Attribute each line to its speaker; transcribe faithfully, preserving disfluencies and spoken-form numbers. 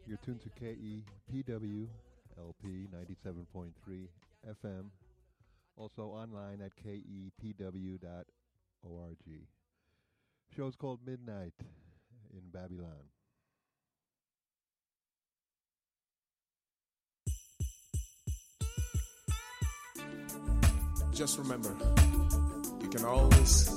Speaker 1: You're tuned to K E P W L P ninety-seven point three F M. Also online at K E P W dot org. Show's called Midnight in Babylon.
Speaker 2: Just remember, you can always